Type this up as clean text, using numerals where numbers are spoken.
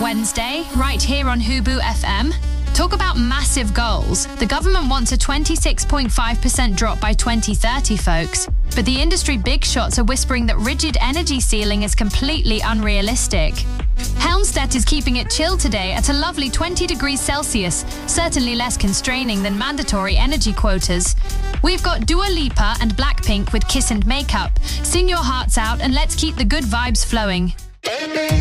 Wednesday, right here on Hubu FM. Talk about massive goals. The government wants a 26.5% drop by 2030, folks. But the industry big shots are whispering that rigid energy ceiling is completely unrealistic. Helmstedt is keeping it chill today at a lovely 20 degrees Celsius, certainly less constraining than mandatory energy quotas. We've got Dua Lipa and Blackpink with Kiss and Makeup. Sing your hearts out and let's keep the good vibes flowing.